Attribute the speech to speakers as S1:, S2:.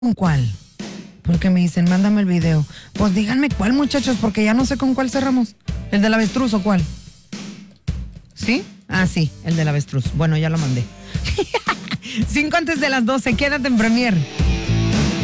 S1: ¿Con cuál? Porque me dicen, mándame el video. Pues díganme cuál, muchachos, porque ya no sé con cuál cerramos. ¿El del avestruz o cuál? ¿Sí? Ah, sí, el del avestruz. Bueno, ya lo mandé. 5 antes de las 12, quédate en Premier.